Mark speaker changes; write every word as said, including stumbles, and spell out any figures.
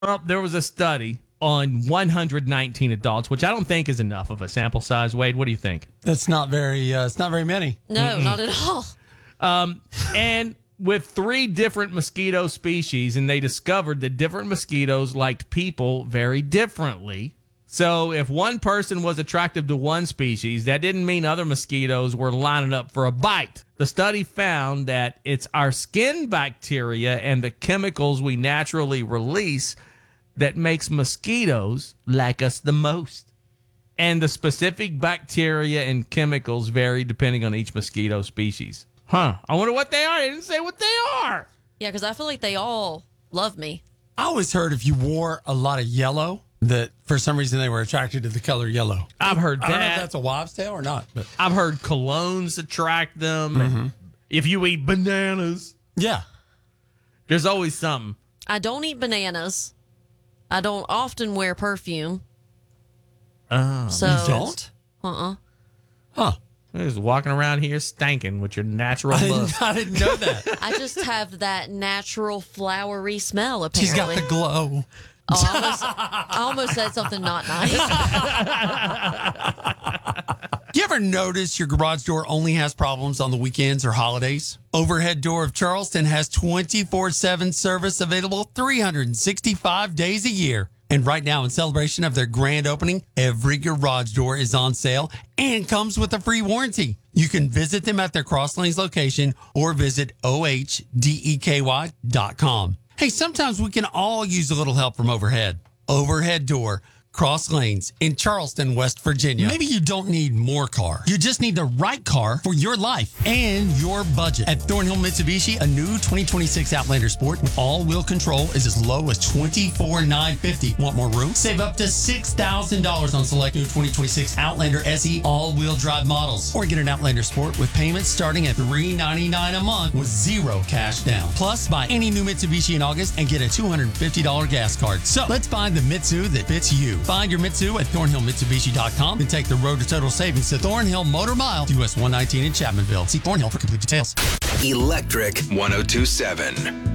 Speaker 1: Well, there was a study on one hundred nineteen adults, which I don't think is enough of a sample size. Wade, what do you think?
Speaker 2: That's not very. Uh, it's not very many.
Speaker 3: No, Mm-mm. not at all.
Speaker 1: Um, and with three different mosquito species, and they discovered that different mosquitoes liked people very differently. So if one person was attractive to one species, that didn't mean other mosquitoes were lining up for a bite. The study found that it's our skin bacteria and the chemicals we naturally release that makes mosquitoes like us the most. And the specific bacteria and chemicals vary depending on each mosquito species. Huh. I wonder what they are. They didn't say what they are.
Speaker 3: Yeah, because I feel like they all love me.
Speaker 2: I always heard if you wore a lot of yellow, that for some reason they were attracted to the color yellow.
Speaker 1: I've heard that.
Speaker 2: I don't know if that's a wives' tale or not. But
Speaker 1: I've heard colognes attract them. Mm-hmm. If you eat bananas.
Speaker 2: Yeah.
Speaker 1: There's always something.
Speaker 3: I don't eat bananas. I don't often wear perfume.
Speaker 1: Oh.
Speaker 3: So,
Speaker 2: you don't?
Speaker 3: Uh-uh.
Speaker 2: Huh.
Speaker 1: You're just walking around here stinking with your natural
Speaker 2: I
Speaker 1: look.
Speaker 2: didn't, I didn't know that.
Speaker 3: I just have that natural flowery smell, apparently.
Speaker 2: She's got the glow.
Speaker 3: Oh, I, almost, I almost said something not nice.
Speaker 2: You ever notice your garage door only has problems on the weekends or holidays? Overhead Door of Charleston has twenty-four seven service available three hundred sixty-five days a year. And right now, in celebration of their grand opening, every garage door is on sale and comes with a free warranty. You can visit them at their Cross Lanes location or visit O H D E K Y dot com. Hey, sometimes we can all use a little help from Overhead. Overhead Door, Cross Lanes in Charleston, West Virginia. Maybe you don't need more car. You just need the right car for your life and your budget. At Thornhill Mitsubishi, a new twenty twenty-six Outlander Sport with all-wheel control is as low as twenty-four thousand nine hundred fifty dollars. Want more room? Save up to six thousand dollars on select new twenty twenty-six Outlander S E all-wheel drive models. Or get an Outlander Sport with payments starting at three hundred ninety-nine dollars a month with zero cash down. Plus, buy any new Mitsubishi in August and get a two hundred fifty dollars gas card. So, let's find the Mitsu that fits you. Find your Mitsu at Thornhill Mitsubishi dot com and take the road to total savings to Thornhill Motor Mile, U S one nineteen in Chapmanville. See Thornhill for complete details.
Speaker 4: Electric ten twenty-seven.